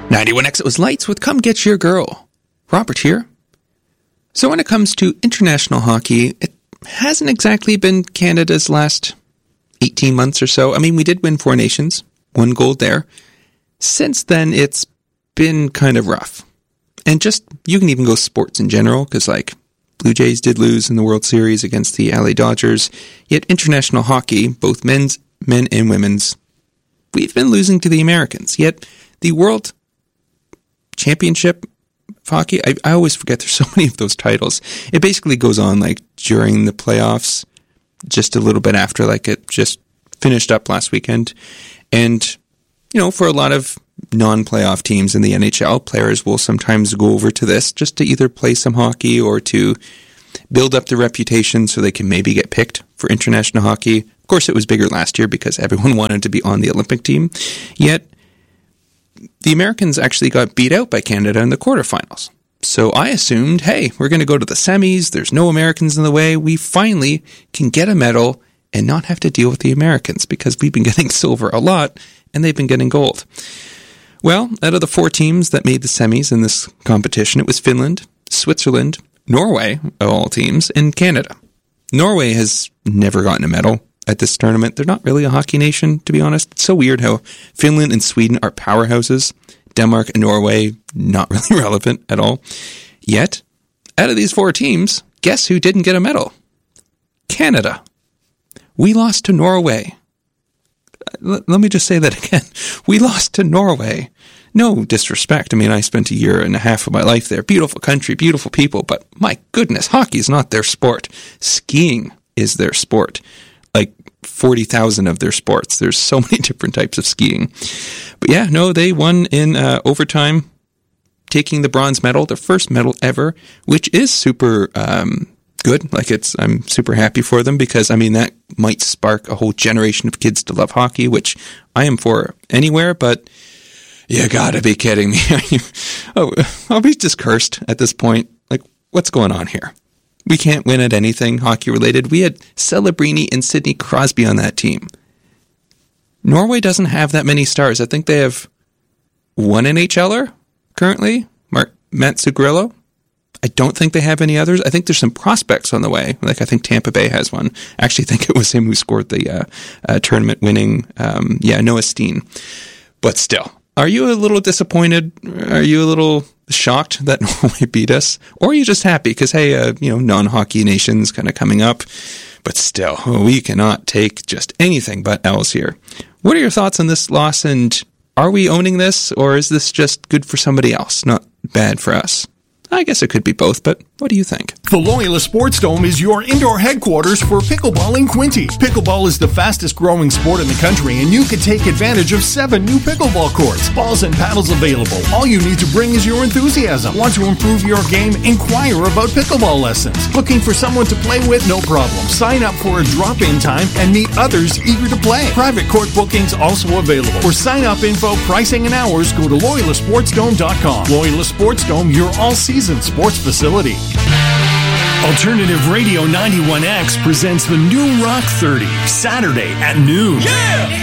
91X, it was Lights with Come Get Your Girl. Robert here. So when it comes to international hockey, it hasn't exactly been Canada's last 18 months or so. I mean, we did win 4 nations, 1 gold there. Since then, it's been kind of rough. And just, you can even go sports in general, because like, Blue Jays did lose in the World Series against the LA Dodgers. Yet international hockey, both men and women's, we've been losing to the Americans. Yet the World Championship hockey, I always forget there's so many of those titles. It basically goes on like during the playoffs, just a little bit after, like it just finished up last weekend. And, you know, for a lot of non-playoff teams in the NHL, players will sometimes go over to this just to either play some hockey or to build up their reputation so they can maybe get picked for international hockey. Of course, it was bigger last year because everyone wanted to be on the Olympic team. Yet, the Americans actually got beat out by Canada in the quarterfinals. So I assumed, hey, we're going to go to the semis. There's no Americans in the way. We finally can get a medal and not have to deal with the Americans because we've been getting silver a lot and they've been getting gold. Well, out of the 4 teams that made the semis in this competition, it was Finland, Switzerland, Norway, of all teams, and Canada. Norway has never gotten a medal at this tournament. They're not really a hockey nation, to be honest. It's so weird how Finland and Sweden are powerhouses. Denmark and Norway, not really relevant at all. Yet, out of these 4 teams, guess who didn't get a medal? Canada. We lost to Norway. Let me just say that again. We lost to Norway. No disrespect. I mean, I spent 1.5 years of my life there. Beautiful country, beautiful people, but my goodness, hockey is not their sport. Skiing is their sport. Like 40,000 of their sports. There's so many different types of skiing. But yeah, no, they won in overtime, taking the bronze medal, their first medal ever, which is super good. Like I'm super happy for them because, I mean, that might spark a whole generation of kids to love hockey, which I am for anywhere, but you gotta be kidding me. Are we just cursed at this point? Like, what's going on here? We can't win at anything hockey-related. We had Celebrini and Sidney Crosby on that team. Norway doesn't have that many stars. I think they have 1 NHLer currently, Matt Zuccarello. I don't think they have any others. I think there's some prospects on the way. Like, I think Tampa Bay has one. I actually think it was him who scored the tournament-winning, Noah Steen. But still, are you a little disappointed? Are you a little shocked that Norway beat us? Or are you just happy because, hey, non-hockey nations kind of coming up? But still, we cannot take just anything but L's here. What are your thoughts on this loss, and are we owning this, or is this just good for somebody else, not bad for us? I guess it could be both, but what do you think? The Loyola Sports Dome is your indoor headquarters for pickleball in Quinte. Pickleball is the fastest growing sport in the country, and you can take advantage of 7 new pickleball courts. Balls and paddles available. All you need to bring is your enthusiasm. Want to improve your game? Inquire about pickleball lessons. Looking for someone to play with? No problem. Sign up for a drop-in time and meet others eager to play. Private court bookings also available. For sign-up info, pricing, and hours, go to LoyolaSportsDome.com. Loyola Sports Dome, your all-season sports facility. Alternative Radio 91X presents the New Rock 30, Saturday at noon. Yeah!